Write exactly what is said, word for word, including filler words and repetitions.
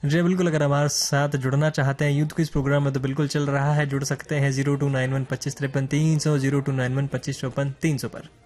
जी बिल्कुल, अगर हमारे साथ जुड़ना चाहते हैं यूथ क्विज प्रोग्राम में तो बिल्कुल चल रहा है, जुड़ सकते हैं जीरो टू नाइन वन पच्चीस तिरपन तीन सौ जीरो टू नाइन वन पच्चीस चौपन तीन सौ पर।